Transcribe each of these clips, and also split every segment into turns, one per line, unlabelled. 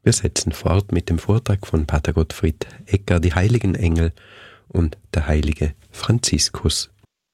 Wir setzen fort mit dem Vortrag von Pater Gottfried Egger, die heiligen Engel und der heilige Franziskus.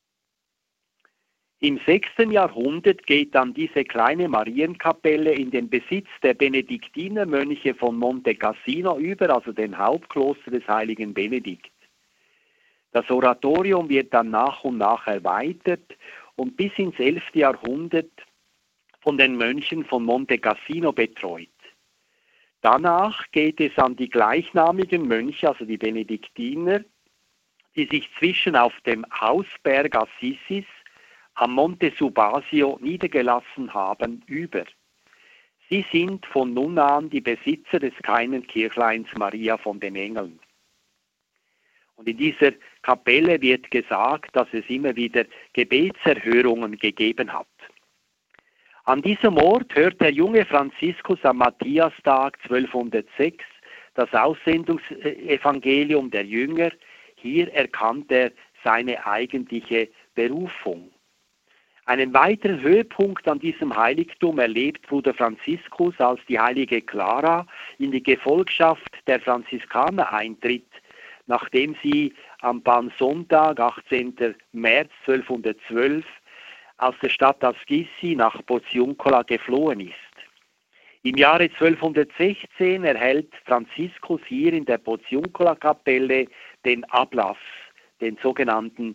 Im 6. Jahrhundert geht dann diese kleine Marienkapelle in den Besitz der Benediktinermönche von Monte Cassino über, also dem Hauptkloster des heiligen Benedikt. Das Oratorium wird dann nach und nach erweitert und bis ins 11. Jahrhundert von den Mönchen von Monte Cassino betreut. Danach geht es an die gleichnamigen Mönche, also die Benediktiner, die sich zwischen auf dem Hausberg Assisis am Monte Subasio niedergelassen haben, über. Sie sind von nun an die Besitzer des kleinen Kirchleins Maria von den Engeln. Und in dieser Kapelle wird gesagt, dass es immer wieder Gebetserhörungen gegeben hat. An diesem Ort hört der junge Franziskus am Matthiastag 1206 das Aussendungsevangelium der Jünger. Hier erkannt er seine eigentliche Berufung. Einen weiteren Höhepunkt an diesem Heiligtum erlebt Bruder Franziskus, als die heilige Clara in die Gefolgschaft der Franziskaner eintritt, nachdem sie am Palmsonntag, 18. März 1212, aus der Stadt Assisi nach Portiuncula geflohen ist. Im Jahre 1216 erhält Franziskus hier in der Portiuncula-Kapelle den Ablass, den sogenannten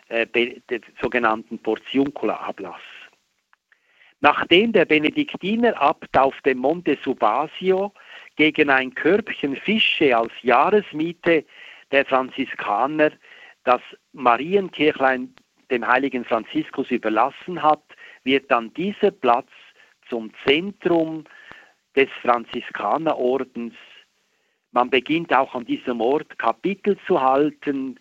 Portiuncula-Ablass. Nachdem der Benediktiner-Abt auf dem Monte Subasio gegen ein Körbchen Fische als Jahresmiete der Franziskaner das Marienkirchlein dem heiligen Franziskus überlassen hat, wird dann dieser Platz zum Zentrum des Franziskanerordens. Man beginnt auch an diesem Ort Kapitel zu halten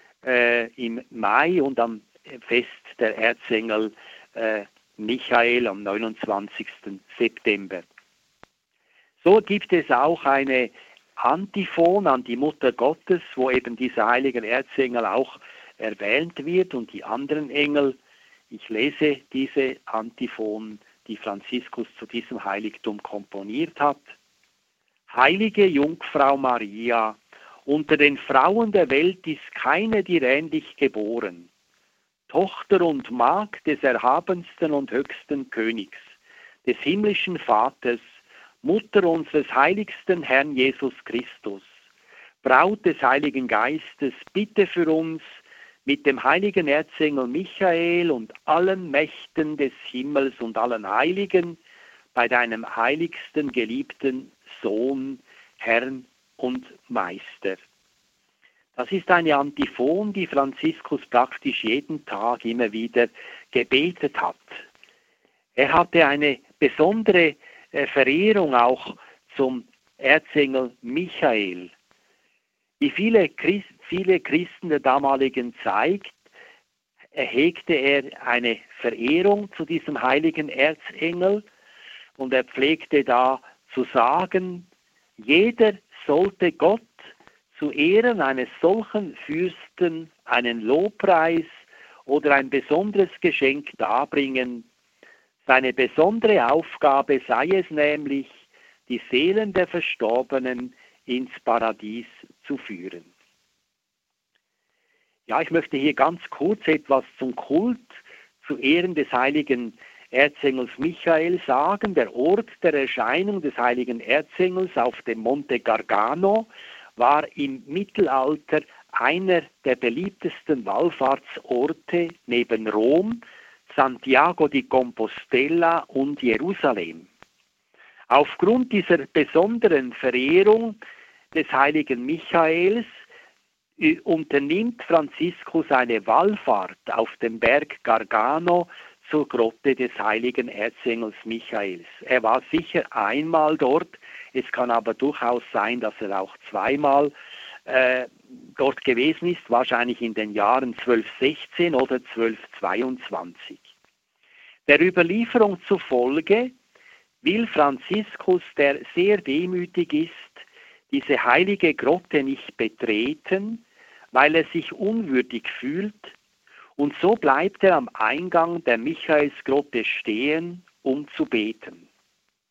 im Mai und am Fest der Erzengel Michael am 29. September. So gibt es auch eine Antiphon an die Mutter Gottes, wo eben dieser heilige Erzengel auch erwähnt wird und die anderen Engel. Ich lese diese Antiphon, die Franziskus zu diesem Heiligtum komponiert hat. Heilige Jungfrau Maria, unter den Frauen der Welt ist keine dir ähnlich geboren. Tochter und Magd des erhabensten und höchsten Königs, des himmlischen Vaters, Mutter unseres heiligsten Herrn Jesus Christus, Braut des Heiligen Geistes, bitte für uns mit dem heiligen Erzengel Michael und allen Mächten des Himmels und allen Heiligen bei deinem heiligsten geliebten Sohn, Herrn und Meister. Das ist eine Antiphon, die Franziskus praktisch jeden Tag immer wieder gebetet hat. Er hatte eine besondere Verehrung auch zum Erzengel Michael. Wie viele Christen der damaligen Zeit hegte er eine Verehrung zu diesem heiligen Erzengel und er pflegte da zu sagen, jeder sollte Gott zu Ehren eines solchen Fürsten einen Lobpreis oder ein besonderes Geschenk darbringen. Seine besondere Aufgabe sei es nämlich, die Seelen der Verstorbenen ins Paradies zu führen. Ja, ich möchte hier ganz kurz etwas zum Kult zu Ehren des heiligen Erzengels Michael sagen. Der Ort der Erscheinung des heiligen Erzengels auf dem Monte Gargano war im Mittelalter einer der beliebtesten Wallfahrtsorte neben Rom, Santiago di Compostela und Jerusalem. Aufgrund dieser besonderen Verehrung des heiligen Michaels unternimmt Franziskus eine Wallfahrt auf dem Berg Gargano zur Grotte des heiligen Erzengels Michaels. Er war sicher einmal dort, es kann aber durchaus sein, dass er auch zweimal dort gewesen ist, wahrscheinlich in den Jahren 1216 oder 1222. Der Überlieferung zufolge will Franziskus, der sehr demütig ist, diese heilige Grotte nicht betreten, weil er sich unwürdig fühlt, und so bleibt er am Eingang der Michaelsgrotte stehen, um zu beten.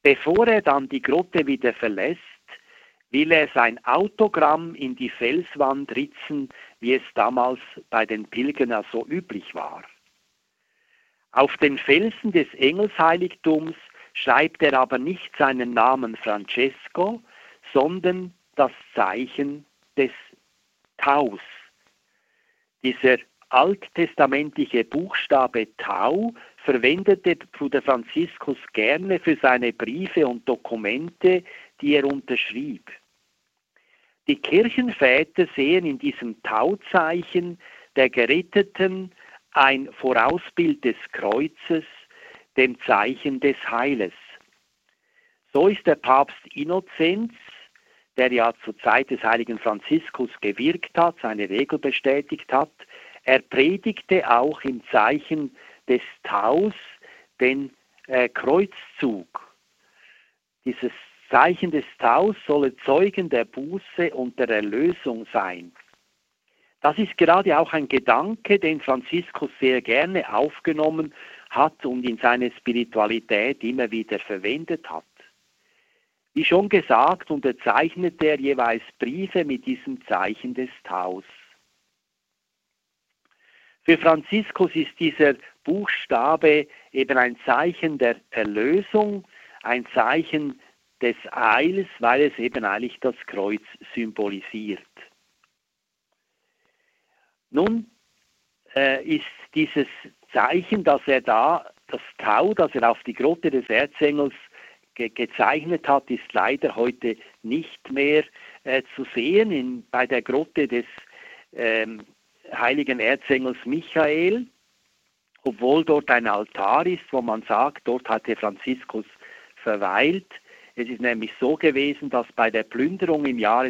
Bevor er dann die Grotte wieder verlässt, will er sein Autogramm in die Felswand ritzen, wie es damals bei den Pilgern so üblich war. Auf den Felsen des Engelsheiligtums schreibt er aber nicht seinen Namen Francesco, sondern das Zeichen des Taus. Dieser alttestamentliche Buchstabe Tau verwendete Bruder Franziskus gerne für seine Briefe und Dokumente, die er unterschrieb. Die Kirchenväter sehen in diesem Tauzeichen der Geretteten ein Vorausbild des Kreuzes, dem Zeichen des Heiles. So ist der Papst Innozenz, der ja zur Zeit des heiligen Franziskus gewirkt hat, seine Regel bestätigt hat, er predigte auch im Zeichen des Taus den Kreuzzug. Dieses Zeichen des Taus solle Zeugen der Buße und der Erlösung sein. Das ist gerade auch ein Gedanke, den Franziskus sehr gerne aufgenommen hat und in seiner Spiritualität immer wieder verwendet hat. Wie schon gesagt, unterzeichnet er jeweils Briefe mit diesem Zeichen des Taus. Für Franziskus ist dieser Buchstabe eben ein Zeichen der Erlösung, ein Zeichen des Heils, weil es eben eigentlich das Kreuz symbolisiert. Nun ist dieses Zeichen, das er da, das Tau, das er auf die Grotte des Erzengels gezeichnet hat, ist leider heute nicht mehr zu sehen bei der Grotte des heiligen Erzengels Michael, obwohl dort ein Altar ist, wo man sagt, dort hatte Franziskus verweilt. Es ist nämlich so gewesen, dass bei der Plünderung im Jahre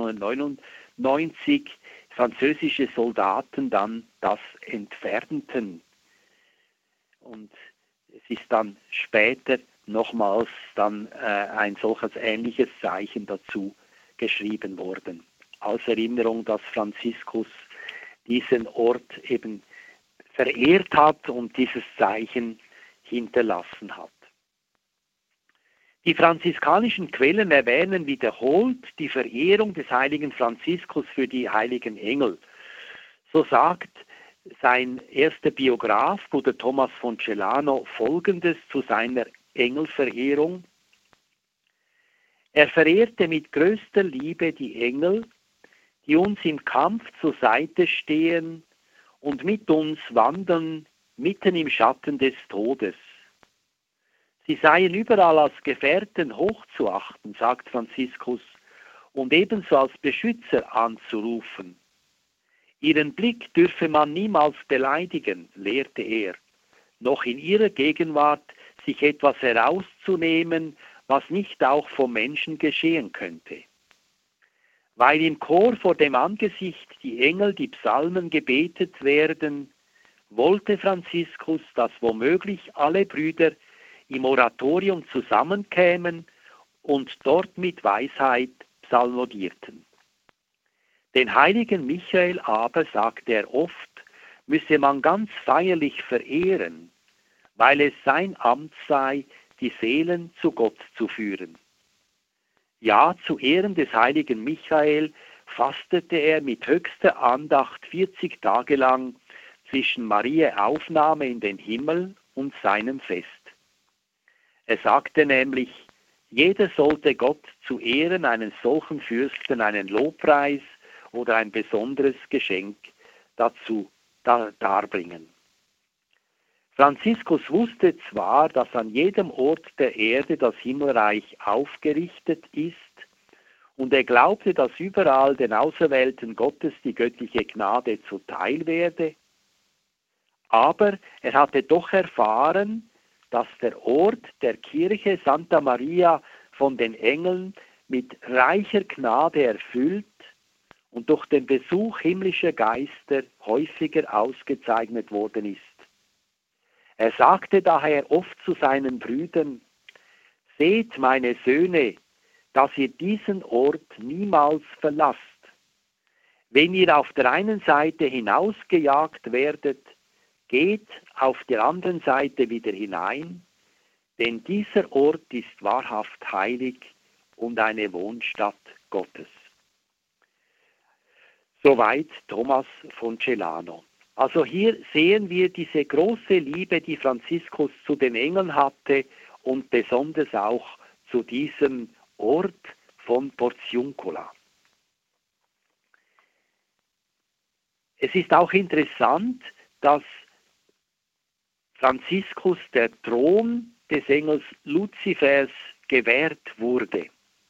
1799 französische Soldaten dann das entfernten. Und es ist dann später nochmals dann ein solches ähnliches Zeichen dazu geschrieben worden. Als Erinnerung, dass Franziskus diesen Ort eben verehrt hat und dieses Zeichen hinterlassen hat. Die franziskanischen Quellen erwähnen wiederholt die Verehrung des heiligen Franziskus für die heiligen Engel. So sagt sein erster Biograf, Bruder Thomas von Celano, Folgendes zu seiner Engelverehrung. Er verehrte mit größter Liebe die Engel, die uns im Kampf zur Seite stehen und mit uns wandern mitten im Schatten des Todes. Sie seien überall als Gefährten hochzuachten, sagt Franziskus, und ebenso als Beschützer anzurufen. Ihren Blick dürfe man niemals beleidigen, lehrte er, noch in ihrer Gegenwart sich etwas herauszunehmen, was nicht auch vom Menschen geschehen könnte. Weil im Chor vor dem Angesicht die Engel die Psalmen gebetet werden, wollte Franziskus, dass womöglich alle Brüder im Oratorium zusammenkämen und dort mit Weisheit psalmodierten. Den heiligen Michael aber, sagte er oft, müsse man ganz feierlich verehren, weil es sein Amt sei, die Seelen zu Gott zu führen. Ja, zu Ehren des heiligen Michael fastete er mit höchster Andacht 40 Tage lang zwischen Mariä Aufnahme in den Himmel und seinem Fest. Er sagte nämlich, jeder sollte Gott zu Ehren einen solchen Fürsten einen Lobpreis oder ein besonderes Geschenk dazu darbringen. Franziskus wusste zwar, dass an jedem Ort der Erde das Himmelreich aufgerichtet ist, und er glaubte, dass überall den Auserwählten Gottes die göttliche Gnade zuteil werde, aber er hatte doch erfahren, dass der Ort der Kirche Santa Maria von den Engeln mit reicher Gnade erfüllt und durch den Besuch himmlischer Geister häufiger ausgezeichnet worden ist. Er sagte daher oft zu seinen Brüdern, seht, meine Söhne, dass ihr diesen Ort niemals verlasst. Wenn ihr auf der einen Seite hinausgejagt werdet, geht auf der anderen Seite wieder hinein, denn dieser Ort ist wahrhaft heilig und eine Wohnstatt Gottes. Soweit Thomas von Celano. Also hier sehen wir diese große Liebe, die Franziskus zu den Engeln hatte und besonders auch zu diesem Ort von Portiuncula. Es ist auch interessant, dass Franziskus der Thron des Engels Luzifers gewährt wurde.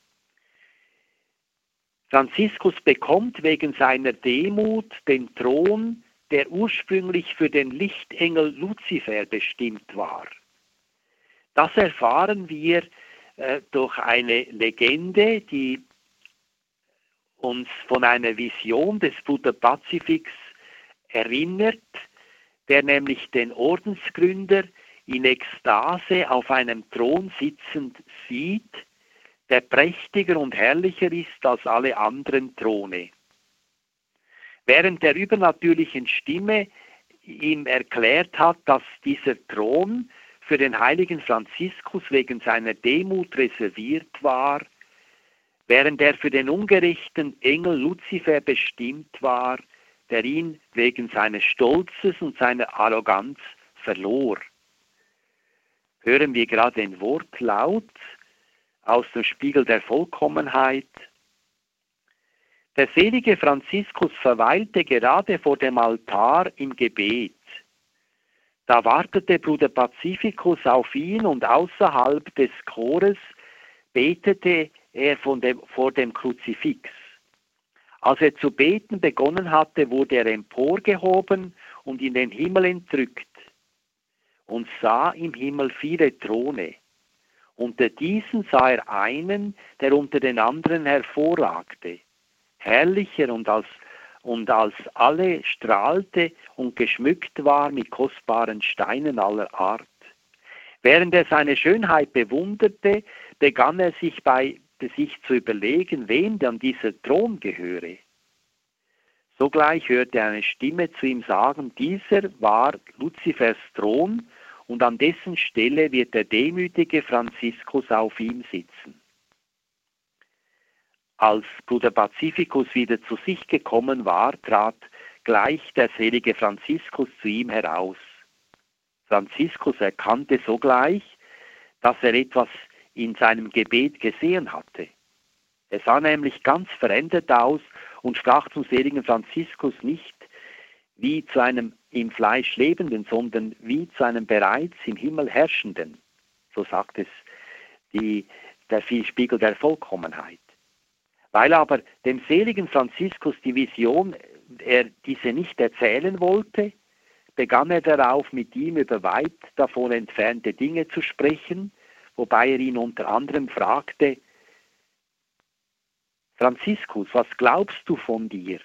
Franziskus bekommt wegen seiner Demut den Thron, der ursprünglich für den Lichtengel Luzifer bestimmt war. Das erfahren wir durch eine Legende, die uns von einer Vision des Bruder Pazifiks erinnert, der nämlich den Ordensgründer in Ekstase auf einem Thron sitzend sieht, der prächtiger und herrlicher ist als alle anderen Throne. Während der übernatürlichen Stimme ihm erklärt hat, dass dieser Thron für den heiligen Franziskus wegen seiner Demut reserviert war, während er für den ungerechten Engel Luzifer bestimmt war, der ihn wegen seines Stolzes und seiner Arroganz verlor. Hören wir gerade den Wortlaut aus dem Spiegel der Vollkommenheit. Der selige Franziskus verweilte gerade vor dem Altar im Gebet. Da wartete Bruder Pazifikus auf ihn und außerhalb des Chores betete er vor dem Kruzifix. Als er zu beten begonnen hatte, wurde er emporgehoben und in den Himmel entrückt und sah im Himmel viele Throne. Unter diesen sah er einen, der unter den anderen hervorragte, herrlicher und als alle strahlte und geschmückt war mit kostbaren Steinen aller Art. Während er seine Schönheit bewunderte, begann er sich zu überlegen, wem dann dieser Thron gehöre. Sogleich hörte er eine Stimme zu ihm sagen, dieser war Luzifers Thron und an dessen Stelle wird der demütige Franziskus auf ihm sitzen. Als Bruder Pazifikus wieder zu sich gekommen war, trat gleich der selige Franziskus zu ihm heraus. Franziskus erkannte sogleich, dass er etwas in seinem Gebet gesehen hatte. Er sah nämlich ganz verändert aus und sprach zum seligen Franziskus nicht wie zu einem im Fleisch Lebenden, sondern wie zu einem bereits im Himmel Herrschenden. So sagt es der Spiegel der Vollkommenheit. Weil aber dem seligen Franziskus die Vision, er diese nicht erzählen wollte, begann er darauf, mit ihm über weit davon entfernte Dinge zu sprechen, wobei er ihn unter anderem fragte, Franziskus, was glaubst du von dir?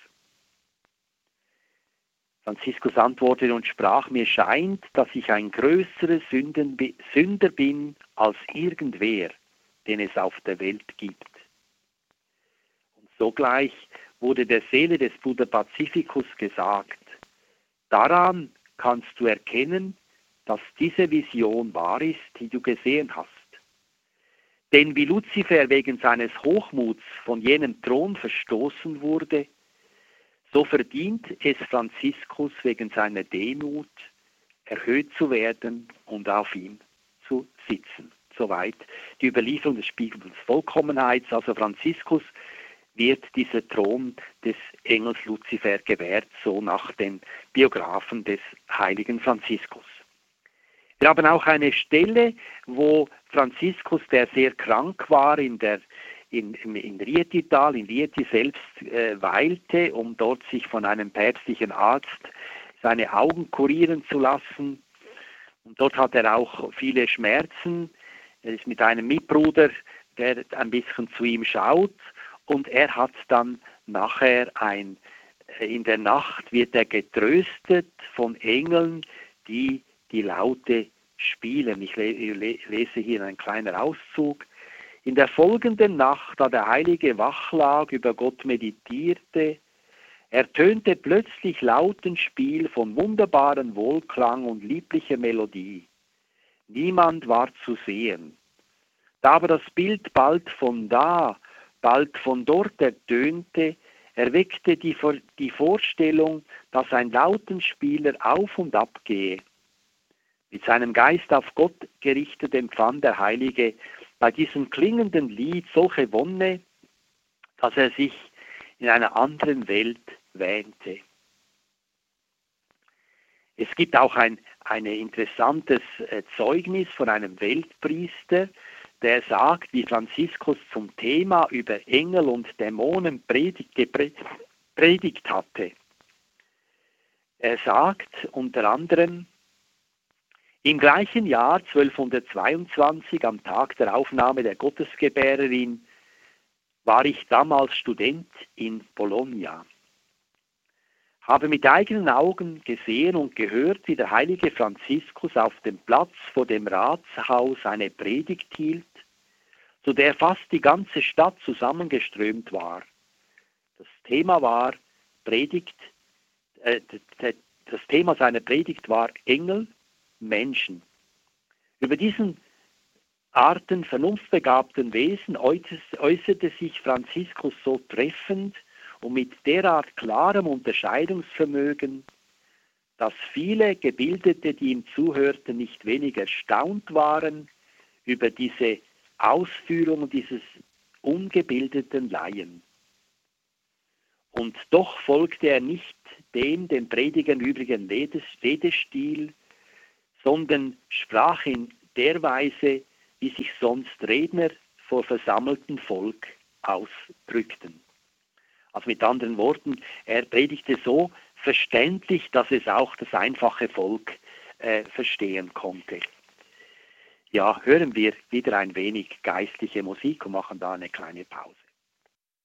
Franziskus antwortete und sprach, mir scheint, dass ich ein größerer Sünder bin als irgendwer, den es auf der Welt gibt. Und sogleich wurde der Seele des Bruder Pazifikus gesagt, daran kannst du erkennen, dass diese Vision wahr ist, die du gesehen hast. Denn wie Luzifer wegen seines Hochmuts von jenem Thron verstoßen wurde, so verdient es Franziskus wegen seiner Demut, erhöht zu werden und auf ihm zu sitzen. Soweit die Überlieferung des Spiegels Vollkommenheits. Also Franziskus wird dieser Thron des Engels Luzifer gewährt, so nach den Biografen des heiligen Franziskus. Wir haben auch eine Stelle, wo Franziskus, der sehr krank war, in Rietital, in Rieti selbst weilte, um dort sich von einem päpstlichen Arzt seine Augen kurieren zu lassen. Und dort hat er auch viele Schmerzen. Er ist mit einem Mitbruder, der ein bisschen zu ihm schaut. Und er hat dann nachher in der Nacht wird er getröstet von Engeln, die Laute spielen. Ich lese hier einen kleinen Auszug. In der folgenden Nacht, da der Heilige wach lag, über Gott meditierte, ertönte plötzlich Lautenspiel von wunderbaren Wohlklang und lieblicher Melodie. Niemand war zu sehen. Da aber das Bild bald von da, bald von dort ertönte, erweckte die Vorstellung, dass ein Lautenspieler auf und ab gehe. Mit seinem Geist auf Gott gerichtet empfand der Heilige bei diesem klingenden Lied solche Wonne, dass er sich in einer anderen Welt wähnte. Es gibt auch ein interessantes Zeugnis von einem Weltpriester, der sagt, wie Franziskus zum Thema über Engel und Dämonen predigt hatte. Er sagt unter anderem, im gleichen Jahr 1222, am Tag der Aufnahme der Gottesgebärerin, war ich damals Student in Bologna. Habe mit eigenen Augen gesehen und gehört, wie der heilige Franziskus auf dem Platz vor dem Ratshaus eine Predigt hielt, zu der fast die ganze Stadt zusammengeströmt war. Das Thema seiner Predigt war Engel, Menschen. Über diesen Arten vernunftbegabten Wesen äußerte sich Franziskus so treffend und mit derart klarem Unterscheidungsvermögen, dass viele Gebildete, die ihm zuhörten, nicht wenig erstaunt waren über diese Ausführungen dieses ungebildeten Laien. Und doch folgte er nicht dem Predigern übrigen Redestil, sondern sprach in der Weise, wie sich sonst Redner vor versammeltem Volk ausdrückten. Also mit anderen Worten, er predigte so verständlich, dass es auch das einfache Volk verstehen konnte. Ja, hören wir wieder ein wenig geistliche Musik und machen da eine kleine Pause.